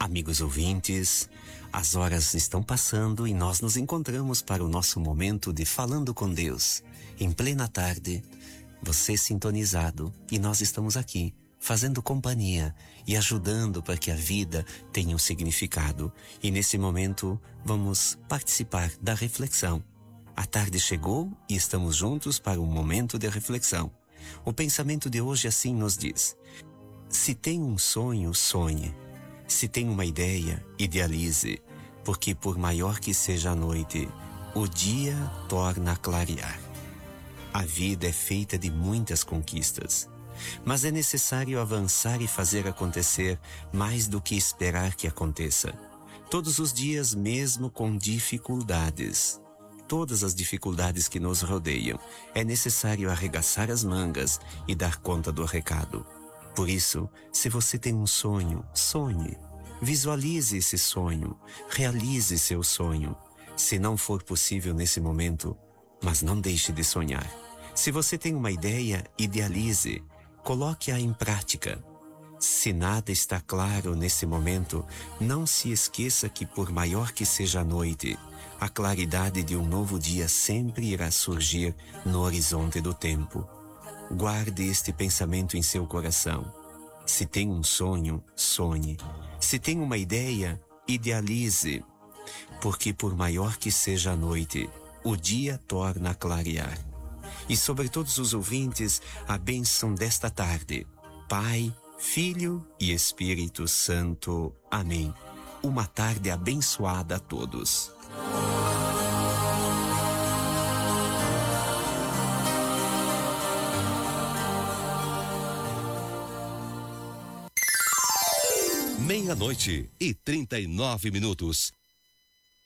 Amigos ouvintes, as horas estão passando e nós nos encontramos para o nosso momento de Falando com Deus. Em plena tarde, você sintonizado e nós estamos aqui, fazendo companhia e ajudando para que a vida tenha um significado. E nesse momento, vamos participar da reflexão. A tarde chegou e estamos juntos para um momento de reflexão. O pensamento de hoje assim nos diz: se tem um sonho, sonhe. Se tem uma ideia, idealize, porque por maior que seja a noite, o dia torna a clarear. A vida é feita de muitas conquistas, mas é necessário avançar e fazer acontecer mais do que esperar que aconteça. Todos os dias, mesmo com dificuldades, todas as dificuldades que nos rodeiam, é necessário arregaçar as mangas e dar conta do recado. Por isso, se você tem um sonho, sonhe. Visualize esse sonho, realize seu sonho. Se não for possível nesse momento, mas não deixe de sonhar. Se você tem uma ideia, idealize, coloque-a em prática. Se nada está claro nesse momento, não se esqueça que por maior que seja a noite, a claridade de um novo dia sempre irá surgir no horizonte do tempo. Guarde este pensamento em seu coração. Se tem um sonho, sonhe. Se tem uma ideia, idealize. Porque por maior que seja a noite, o dia torna a clarear. E sobre todos os ouvintes, a bênção desta tarde. Pai, Filho e Espírito Santo. Amém. Uma tarde abençoada a todos. Meia-noite e 39 minutos.